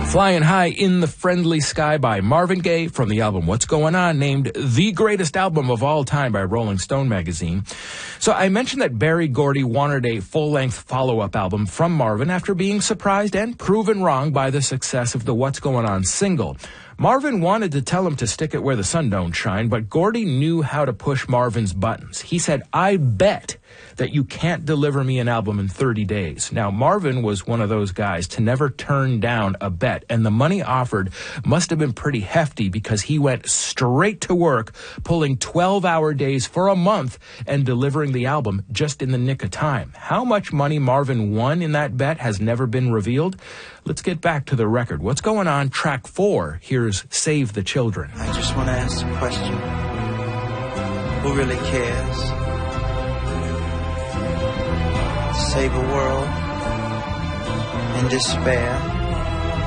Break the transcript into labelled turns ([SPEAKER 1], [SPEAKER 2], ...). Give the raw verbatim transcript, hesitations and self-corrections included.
[SPEAKER 1] Flying High in the Friendly Sky by Marvin Gaye from the album What's Going On, named the greatest album of all time by Rolling Stone magazine. So I mentioned that Berry Gordy wanted a full-length follow-up album from Marvin after being surprised and proven wrong by the success of the What's Going On single. Marvin wanted to tell him to stick it where the sun don't shine, but Gordy knew how to push Marvin's buttons. He said, "I bet that you can't deliver me an album in thirty days. Now, Marvin was one of those guys to never turn down a bet, and the money offered must have been pretty hefty because he went straight to work, pulling twelve-hour days for a month and delivering the album just in the nick of time. How much money Marvin won in that bet has never been revealed. Let's get back to the record. What's Going On, track four. Here's Save the Children.
[SPEAKER 2] I just want to ask a question. Who really cares? Save a world in despair.